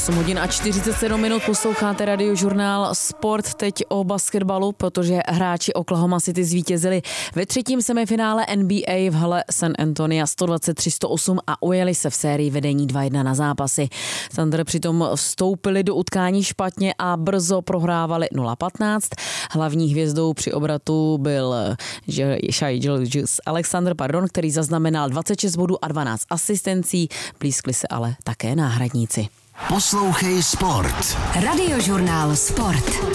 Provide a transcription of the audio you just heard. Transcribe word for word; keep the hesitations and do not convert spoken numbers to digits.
osm hodin a čtyřicet sedm minut posloucháte Radiožurnál Sport, teď o basketbalu, protože hráči Oklahoma City zvítězili ve třetím semifinále N B A v hale San Antonia sto dvacet tři sto osm a ujeli se v sérii vedení dva jedna na zápasy. Thunder přitom vstoupili do utkání špatně a brzo prohrávali nula patnáct. Hlavní hvězdou při obratu byl Shai Alexander, pardon, který zaznamenal dvacet šest bodů a dvanáct asistencí, blízkli se ale také náhradníci. Poslouchej Sport. Radiožurnál Sport.